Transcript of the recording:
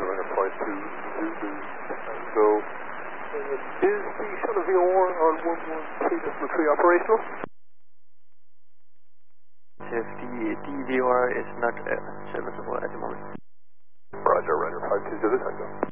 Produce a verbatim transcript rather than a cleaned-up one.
Runner Flight two Zulu Tango. Uh, is the shuttle V O R on one one three decimal three operational? If the D V O R is not uh, serviceable at the moment. Roger, Runner Flight two Zulu Tango.